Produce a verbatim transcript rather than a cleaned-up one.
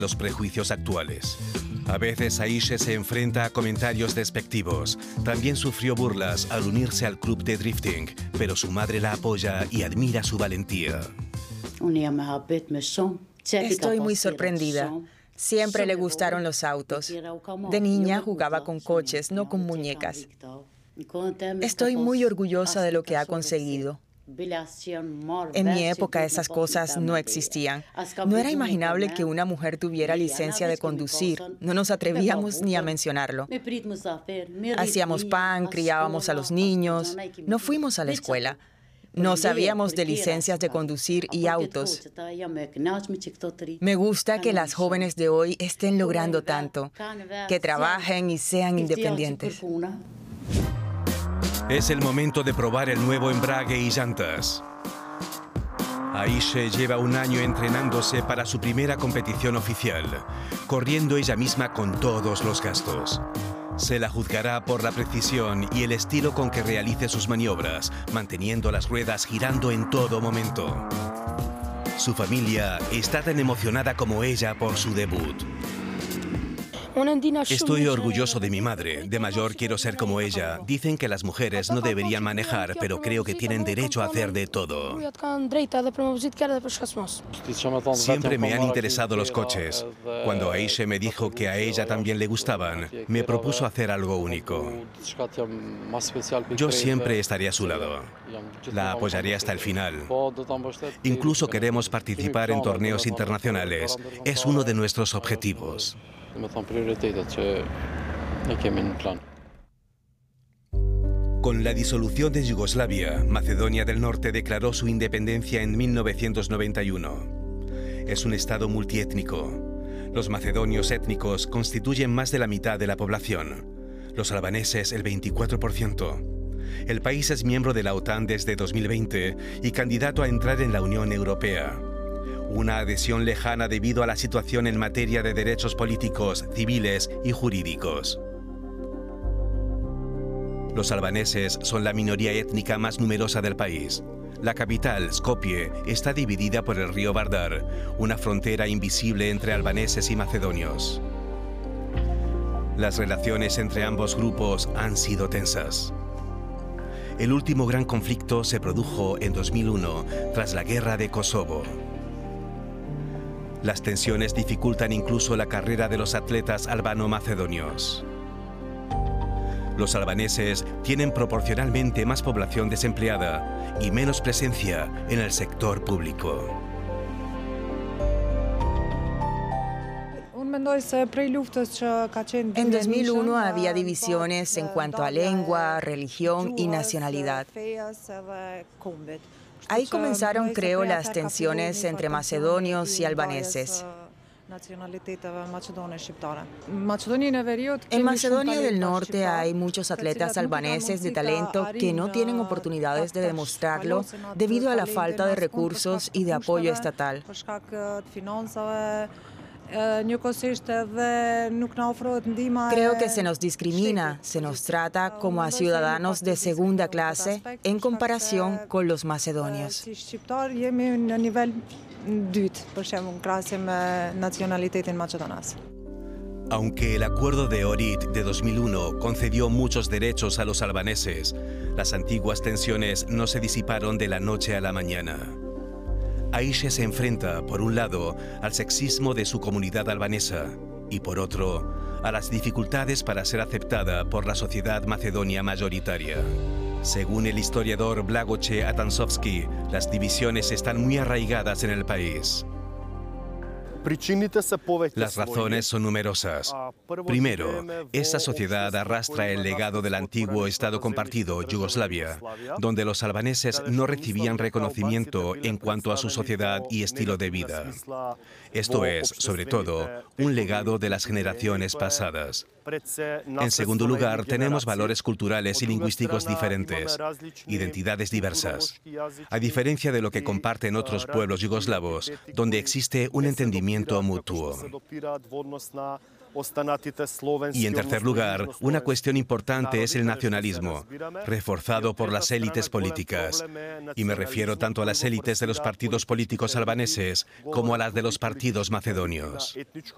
los prejuicios actuales. A veces Aisha se enfrenta a comentarios despectivos. También sufrió burlas al unirse al club de drifting, pero su madre la apoya y admira su valentía. Estoy muy sorprendida. Siempre le gustaron los autos. De niña jugaba con coches, no con muñecas. Estoy muy orgullosa de lo que ha conseguido. En mi época esas cosas no existían. No era imaginable que una mujer tuviera licencia de conducir. No nos atrevíamos ni a mencionarlo. Hacíamos pan, criábamos a los niños. No fuimos a la escuela. No sabíamos de licencias de conducir y autos. Me gusta que las jóvenes de hoy estén logrando tanto, que trabajen y sean independientes. Es el momento de probar el nuevo embrague y llantas. Aisha lleva un año entrenándose para su primera competición oficial, corriendo ella misma con todos los gastos. Se la juzgará por la precisión y el estilo con que realice sus maniobras, manteniendo las ruedas girando en todo momento. Su familia está tan emocionada como ella por su debut. Estoy orgulloso de mi madre. De mayor quiero ser como ella. Dicen que las mujeres no deberían manejar, pero creo que tienen derecho a hacer de todo. Siempre me han interesado los coches. Cuando Aisha me dijo que a ella también le gustaban, me propuso hacer algo único. Yo siempre estaré a su lado. La apoyaré hasta el final. Incluso queremos participar en torneos internacionales. Es uno de nuestros objetivos. Con la disolución de Yugoslavia, Macedonia del Norte declaró su independencia en mil novecientos noventa y uno. Es un estado multiétnico. Los macedonios étnicos constituyen más de la mitad de la población. Los albaneses el veinticuatro por ciento. El país es miembro de la OTAN desde dos mil veinte y candidato a entrar en la Unión Europea. Una adhesión lejana debido a la situación en materia de derechos políticos, civiles y jurídicos. Los albaneses son la minoría étnica más numerosa del país. La capital, Skopje, está dividida por el río Vardar, una frontera invisible entre albaneses y macedonios. Las relaciones entre ambos grupos han sido tensas. El último gran conflicto se produjo en dos mil uno, tras la guerra de Kosovo. Las tensiones dificultan incluso la carrera de los atletas albano-macedonios. Los albaneses tienen proporcionalmente más población desempleada y menos presencia en el sector público. En dos mil uno había divisiones en cuanto a lengua, religión y nacionalidad. Ahí comenzaron, creo, las tensiones entre macedonios y albaneses. En Macedonia del Norte hay muchos atletas albaneses de talento que no tienen oportunidades de demostrarlo debido a la falta de recursos y de apoyo estatal. Creo que se nos discrimina, se nos trata como a ciudadanos de segunda clase en comparación con los macedonios. Aunque el acuerdo de Ohrid de dos mil uno concedió muchos derechos a los albaneses, las antiguas tensiones no se disiparon de la noche a la mañana. Aisha se enfrenta, por un lado, al sexismo de su comunidad albanesa y, por otro, a las dificultades para ser aceptada por la sociedad macedonia mayoritaria. Según el historiador Blagoje Atansovski, las divisiones están muy arraigadas en el país. Las razones son numerosas. Primero, esta sociedad arrastra el legado del antiguo Estado compartido, Yugoslavia, donde los albaneses no recibían reconocimiento en cuanto a su sociedad y estilo de vida. Esto es, sobre todo, un legado de las generaciones pasadas. En segundo lugar, tenemos valores culturales y lingüísticos diferentes, identidades diversas. A diferencia de lo que comparten otros pueblos yugoslavos, donde existe un entendimiento mutuo. Y en tercer lugar, una cuestión importante es el nacionalismo, reforzado por las élites políticas. Y me refiero tanto a las élites de los partidos políticos albaneses como a las de los partidos macedonios.